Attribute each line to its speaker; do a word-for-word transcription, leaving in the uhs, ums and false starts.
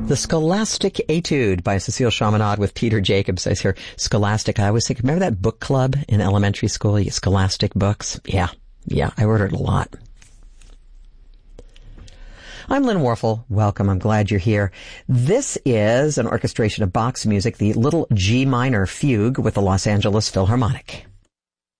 Speaker 1: The Scholastic Etude by Cecile Chaminade with Peter Jacobs says here, Scholastic, I always think, remember that book club in elementary school? You get Scholastic books? Yeah, yeah, I ordered a lot. I'm Lynn Warfel. Welcome. I'm glad you're here. This is an orchestration of Bach's music, the Little G Minor Fugue with the Los Angeles Philharmonic.